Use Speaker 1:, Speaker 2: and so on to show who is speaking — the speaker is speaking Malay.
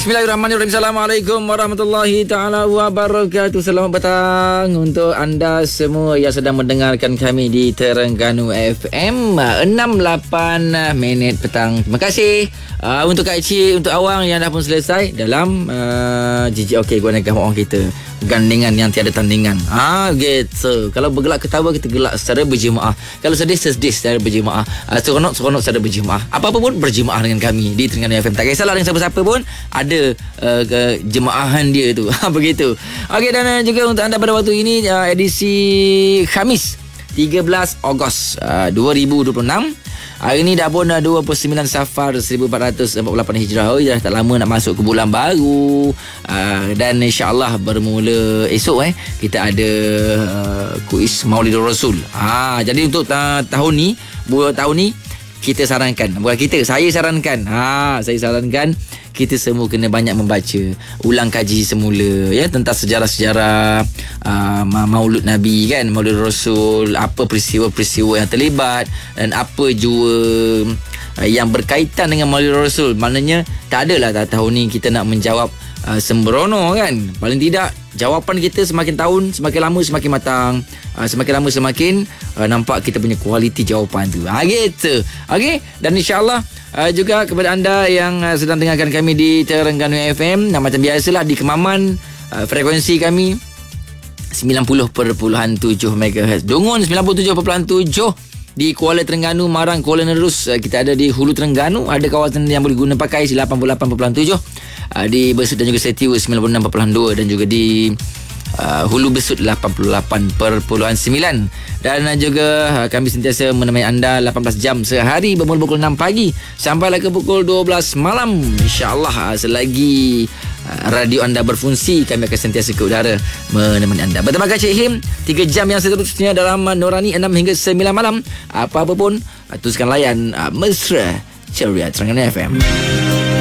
Speaker 1: Bismillahirrahmanirrahim. Assalamualaikum warahmatullahi ta'ala wabarakatuh. Selamat petang untuk anda semua yang sedang mendengarkan kami di Terengganu FM 6-8 minit petang. Terima kasih untuk Kak Cik, untuk Awang yang dah pun selesai dalam GGOK Gua Negah orang kita. Gandingan yang tiada tandingan. Gitu. Kalau bergelak ketawa, kita gelak secara berjemaah. Kalau sedih secara berjemaah. Seronok secara berjemaah. Apa-apa pun berjemaah dengan kami di Terengganu FM. Tak kisahlah dengan siapa-siapa pun ada jemaahan dia tu. Begitu. Okey, dan juga untuk anda pada waktu ini edisi Khamis 13 Ogos 2026. Hari ini dah pun 29 Safar 1448 Hijrah. Dah tak lama nak masuk ke bulan baru. Dan insya-Allah bermula esok kita ada kuis Maulidur Rasul. Jadi untuk tahun ni kita sarankan, bukan kita, saya sarankan kita semua kena banyak membaca, ulang kaji semula tentang sejarah-sejarah Maulud Nabi kan, Maulid Rasul, apa peristiwa-peristiwa yang terlibat dan apa jua yang berkaitan dengan Maulid Rasul. Maknanya tak adalah tahun ni kita nak menjawab sembrono kan. Paling tidak jawapan kita semakin tahun semakin lama semakin matang, semakin lama semakin nampak kita punya kualiti jawapan tu. Gitu. Okey, dan insya-Allah juga kepada anda yang sedang dengarkan kami di Terengganu FM, macam biasalah di Kemaman, frekuensi kami 90.7 MHz. Dungun 97.7. Di Kuala Terengganu, Marang, Kuala Nerus, kita ada di Hulu Terengganu, ada kawasan yang boleh guna pakai 88.7, di Besut dan juga Setiu 96.2, dan juga di Hulu Besut 88.9. Dan juga kami sentiasa menemani anda 18 jam sehari, bermula pukul 6 pagi sampailah ke pukul 12 malam. InsyaAllah selagi radio anda berfungsi, kami akan sentiasa ke udara menemani anda. Berterima kasih Cik Him. 3 jam yang seterusnya dalam Nurani 6 hingga 9 malam. Apa-apa pun teruskan layan Mesra Ceria Terengganu FM.